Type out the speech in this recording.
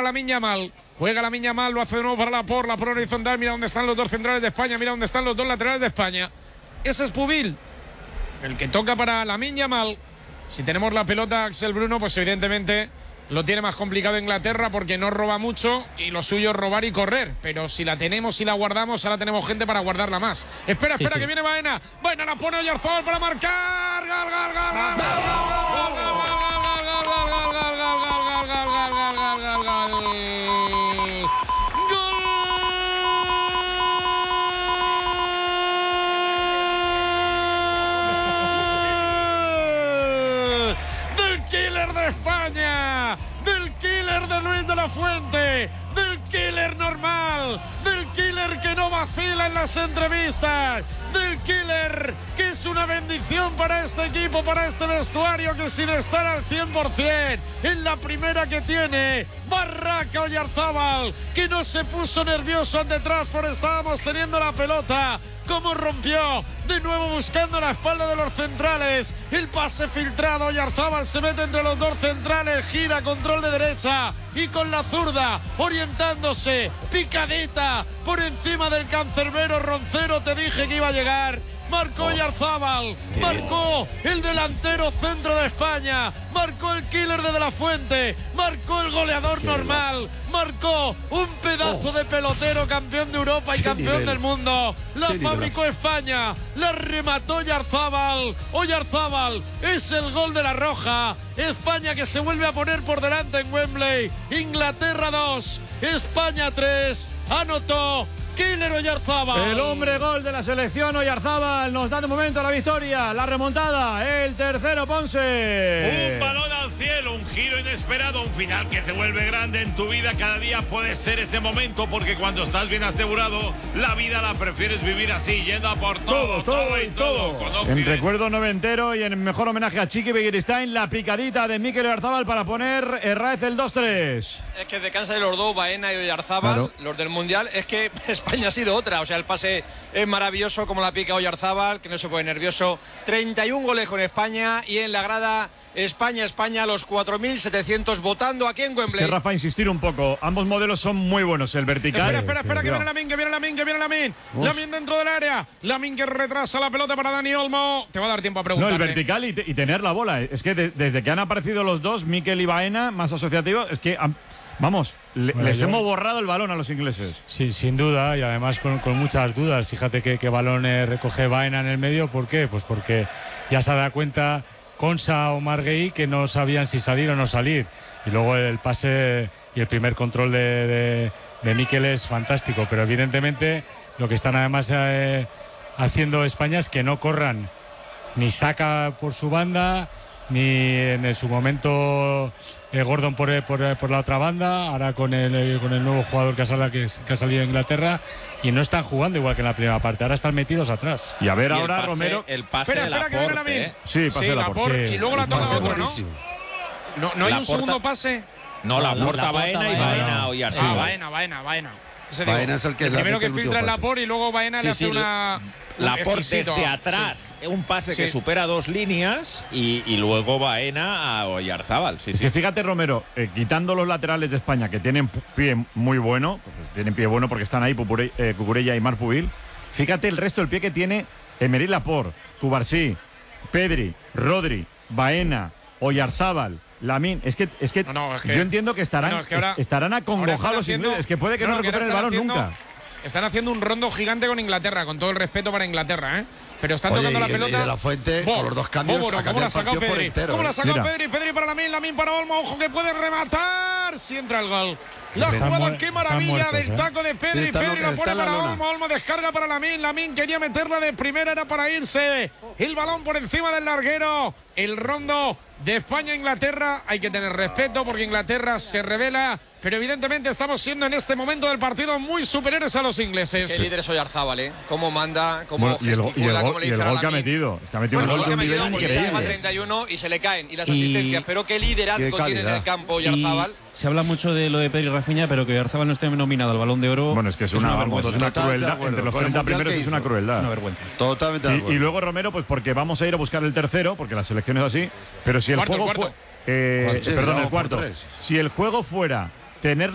Lamine Yamal. Juega Lamine Yamal, lo hace de nuevo para Laporte, la por horizontal. Mira dónde están los dos centrales de España, mira dónde están los dos laterales de España. Ese es Pubil, el que toca para Lamine Yamal. Si tenemos la pelota, Axel Bruno, pues evidentemente lo tiene más complicado Inglaterra porque no roba mucho y lo suyo es robar y correr. Pero si la tenemos y la guardamos, ahora tenemos gente para guardarla más. Espera, que viene Baena. Baena la pone Oyarzabal para marcar. ¡Gol, gol, gol, gol, de España, del killer de Luis de la Fuente, del killer normal, del killer que no vacila en las entrevistas, del killer que es una bendición para este equipo, para este vestuario, que sin estar al 100%, en la primera que tiene, Barraca Oyarzabal, que no se puso nervioso ante Trafford, estábamos teniendo la pelota. Cómo rompió, de nuevo buscando la espalda de los centrales, el pase filtrado, Oyarzabal se mete entre los dos centrales, gira, control de derecha y con la zurda, orientándose, picadita, por encima del cancerbero Roncero, te dije que iba a llegar. Marcó Oyarzabal, marcó el delantero centro de España, marcó el killer de la Fuente, marcó el goleador normal, marcó un pedazo de pelotero, campeón de Europa y campeón del mundo. La fabricó España, la remató Oyarzabal. Oyarzabal es el gol de la Roja. España que se vuelve a poner por delante en Wembley. Inglaterra 2, España 3. Anotó Killer Oyarzabal. El hombre gol de la selección Oyarzabal nos da de momento la victoria, la remontada, el tercero Ponce. Un balón al cielo, un giro inesperado, un final que se vuelve grande en tu vida. Cada día puede ser ese momento porque cuando estás bien asegurado, la vida la prefieres vivir así, yendo a por todo. En recuerdo noventero y en mejor homenaje a Chiqui Begiristain, la picadita de Mikel Oyarzabal para poner Herráez el 2-3. Es que de cansa de los dos, Baena y Oyarzabal, claro, los del Mundial, es que España ha sido otra. O sea, el pase es maravilloso, como la pica Oyarzabal, que no se pone nervioso. 31 goles con España y en la grada España, los 4.700 votando aquí en Wembley. Es que, Rafa, insistir un poco, ambos modelos son muy buenos, el vertical. Espera, que viene Lamine. Lamine dentro del área. Lamine que retrasa la pelota para Dani Olmo. Te va a dar tiempo a preguntar. No, el vertical y tener la bola. Es que desde que han aparecido los dos, Mikel y Baena, más asociativos, es que vamos, les hemos borrado el balón a los ingleses. Sí, sin duda, y además con muchas dudas. Fíjate qué balón recoge Baena en el medio. ¿Por qué? Pues porque ya se da cuenta Konsa o Marguerite que no sabían si salir o no salir. Y luego el pase y el primer control de Mikel es fantástico. Pero evidentemente lo que están además haciendo España es que no corran ni Saka por su banda, ni en su momento Gordon por la otra banda, ahora con el nuevo jugador que ha salido de Inglaterra, y no están jugando igual que en la primera parte, ahora están metidos atrás. Y a ver ahora Romero. El pase espera que viene Lamine. Sí, pase de Laporte. Y luego la toca otro, ¿no? ¿No hay un segundo pase? No, Laporte a Baena y Baena Oyarzabal. Baena. Baena es el que primero que filtra el Laporte y luego Baena le hace una... Laporte desde atrás, un pase que supera dos líneas y luego Baena a Oyarzabal. Es que fíjate, Romero, quitando los laterales de España que tienen pie muy bueno, porque están ahí Cucurella y Marc Pubil, fíjate el resto del pie que tiene Aymeric Laporte, Cubarsí, Pedri, Rodri, Baena, Oyarzabal, Lamine. Es que yo entiendo que estarán acongojados los ingleses, es que puede que no recuperen el balón nunca. Están haciendo un rondo gigante con Inglaterra, con todo el respeto para Inglaterra, ¿eh? Pero están tocando la pelota. Y de la Fuente, con los dos cambios, ¿Cómo la ha sacado Pedri? ¿Cómo la ha sacado Pedri? Pedri para Lamine para Olmo. Ojo que puede rematar. Si entra el gol. La jugada, qué maravilla del taco de Pedri. Pedri la pone para Olmo. Olmo descarga para Lamine. Lamine quería meterla de primera, era para irse. El balón por encima del larguero. El rondo de España-Inglaterra. Hay que tener respeto porque Inglaterra se revela. Pero evidentemente estamos siendo en este momento del partido muy superiores a los ingleses. Qué líder es Oyarzabal, ¿eh? Cómo manda, cómo gesticula, cómo le dice a Lamine. Que ha metido. Es que ha metido un gol de un nivel increíble. 31 y se le caen. Y las asistencias. Pero qué liderazgo tiene en el campo Oyarzabal. Se habla mucho de lo de Pedri y Rafinha, pero que Oyarzabal no esté nominado al Balón de Oro. Bueno, es que es una crueldad. Entre los 30 primeros es una crueldad. Una vergüenza. Totalmente de acuerdo. Y luego, Romero, pues porque vamos a ir a buscar el tercero, porque la selección es así. Pero si el juego fue. Perdón, el cuarto. Si el juego fuera tener